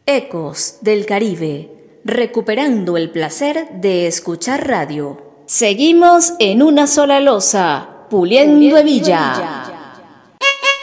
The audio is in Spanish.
Ecos del Caribe, recuperando el placer de escuchar radio. Seguimos en una sola loza, puliendo hebilla.